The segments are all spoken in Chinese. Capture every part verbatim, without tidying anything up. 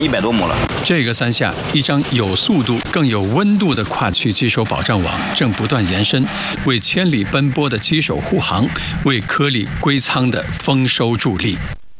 一百多亩了。 这个三下，一张有速度、更有温度的跨区机手保障网正不断延伸，为千里奔波的机手护航，为颗粒归仓的丰收助力。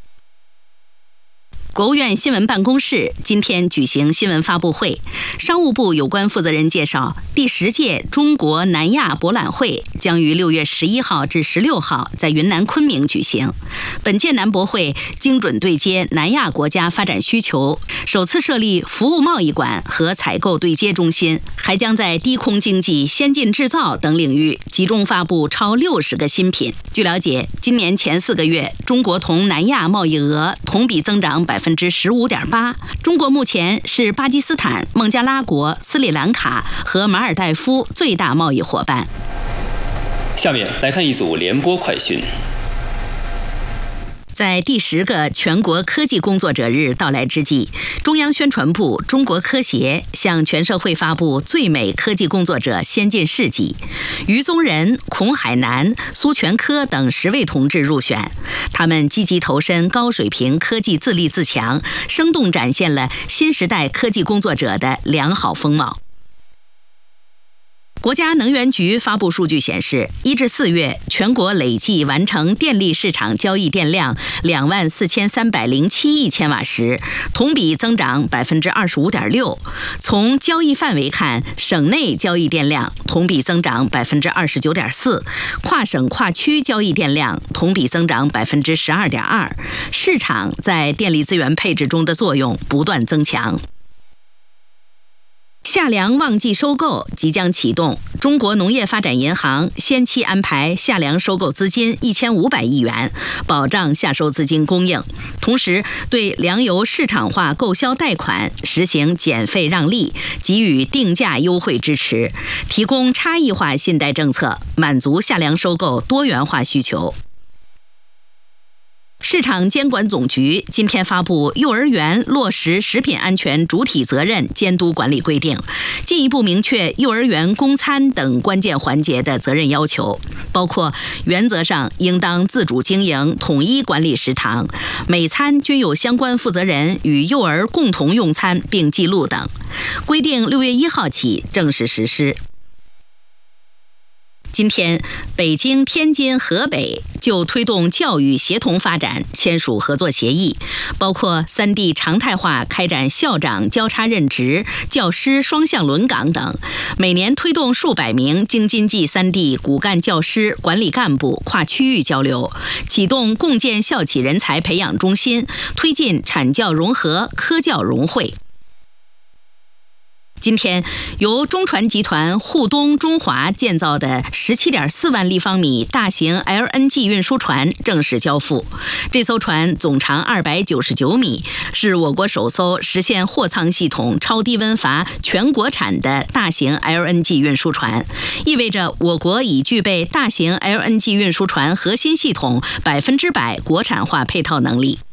国务院新闻办公室今天举行新闻发布会，商务部有关负责人介绍，第十届中国南亚博览会将于六月十一号至十六号在云南昆明举行。本届南博会精准对接南亚国家发展需求，首次设立服务贸易馆和采购对接中心，还将在低空经济、先进制造等领域集中发布超六十个新品。据了解，今年前四个月，中国同南亚贸易额同比增长百分之十五点八。中国目前是巴基斯坦、孟加拉国、斯里兰卡和马尔代夫最大贸易伙伴。 下面来看一组联播快讯。 在第十个全国科技工作者日到来之际，中央宣传部、中国科协向全社会发布最美科技工作者先进事迹，于宗仁、孔海南、苏全科等十位同志入选。他们积极投身高水平科技自立自强，生动展现了新时代科技工作者的良好风貌。国家能源局发布数据显示，一至四月，全国累计完成电力市场交易电量两万四千三百零七亿千瓦时，同比增长百分之二十五点六。从交易范围看，省内交易电量同比增长百分之二十九点四，跨省跨区交易电量同比增长百分之十二点二。市场在电力资源配置中的作用不断增强。夏粮旺季收购即将启动，中国农业发展银行先期安排夏粮收购资金一千五百亿元，保障夏收资金供应，同时对粮油市场化购销贷款实行减费让利，给予定价优惠支持，提供差异化信贷政策，满足夏粮收购多元化需求。市场监管总局今天发布幼儿园落实食品安全主体责任监督管理规定，进一步明确幼儿园供餐等关键环节的责任要求，包括原则上应当自主经营、统一管理食堂，每餐均有相关负责人与幼儿共同用餐并记录等。规定六月一号起正式实施。今天，北京、天津、河北就推动教育协同发展签署合作协议，包括三地常态化开展校长交叉任职、教师双向轮岗等，每年推动数百名京津冀三地骨干教师、管理干部跨区域交流，启动共建校企人才培养中心，推进产教融合、科教融汇。今天，由中船集团沪东中华建造的 十七点四万立方米大型 L N G 运输船正式交付。这艘船总长二百九十九米，是我国首艘实现货舱系统超低温阀全国产的大型 L N G 运输船，意味着我国已具备大型 L N G 运输船核心系统百分之百国产化配套能力。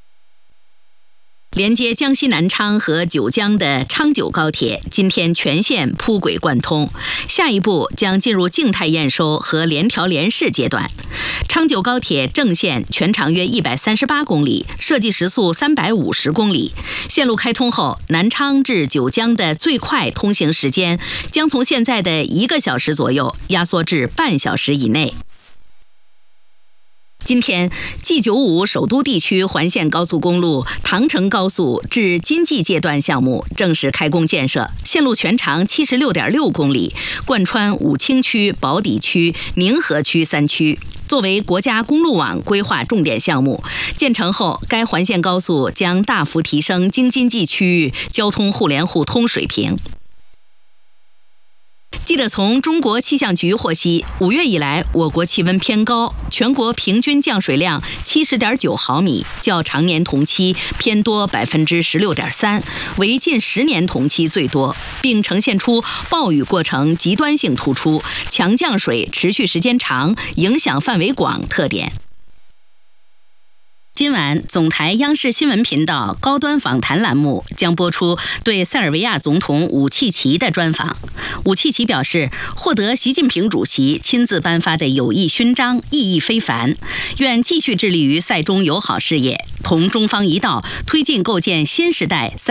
连接江西南昌和九江的昌九高铁今天全线铺轨贯通，下一步将进入静态验收和联调联试阶段。昌九高铁正线全长约一百三十八公里，设计时速三百五十公里。线路开通后，南昌至九江的最快通行时间将从现在的一个小时左右压缩至半小时以内。今天 G 九五 首都地区环线高速公路唐城高速至津冀阶段项目正式开工建设，线路全长 七十六点六公里，贯穿武清区、宝坻区、宁河区三区。作为国家公路网规划重点项目，建成后，该环线高速将大幅提升京津冀区域交通互联互通水平。记者从中国气象局获悉，五月以来，我国气温偏高，全国平均降水量 七十点九毫米，较常年同期偏多 百分之十六点三， 为近十年同期最多，并呈现出暴雨过程极端性突出、强降水持续时间长、影响范围广特点。今晚，总台央视新闻频道高端访谈栏目将播出对塞尔维亚总统武契奇的专访。武契奇表示，获得习近平主席亲自颁发的友谊勋章意义非凡，愿继续致力于塞中友好事业，同中方一道推进构建新时代塞